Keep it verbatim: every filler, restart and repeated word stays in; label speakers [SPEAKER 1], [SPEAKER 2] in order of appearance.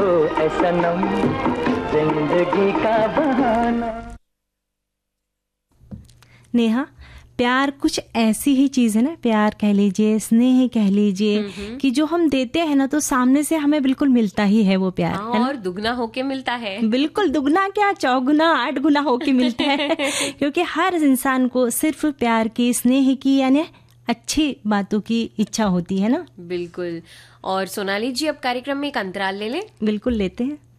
[SPEAKER 1] हो ऐ सनम जिंदगी का बहाना।
[SPEAKER 2] नेहा, प्यार कुछ ऐसी ही चीज है ना, प्यार कह लीजिए, स्नेह कह लीजिए, कि जो हम देते हैं ना तो सामने से हमें बिल्कुल मिलता ही है वो प्यार।
[SPEAKER 3] हाँ,
[SPEAKER 2] है ना?
[SPEAKER 3] और दुगना होके मिलता है।
[SPEAKER 2] बिल्कुल, दुगना क्या, चौगुना आठ गुना होके मिलता है। क्योंकि हर इंसान को सिर्फ प्यार की, स्नेह की, यानी अच्छी बातों की इच्छा होती है ना।
[SPEAKER 3] बिल्कुल। और सोनाली जी, अब कार्यक्रम में एक अंतराल ले लें।
[SPEAKER 2] बिल्कुल लेते हैं।